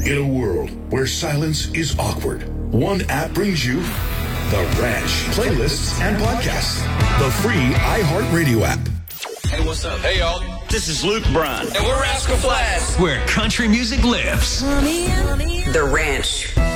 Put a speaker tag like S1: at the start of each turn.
S1: In a world where silence is awkward, one app brings you The Ranch. Playlists and podcasts. The free iHeartRadio app.
S2: Hey, what's up?
S3: Hey, y'all.
S2: This is Luke Bryan.
S3: And we're Rascal Flatts.
S4: Where country music lives.
S5: The Ranch.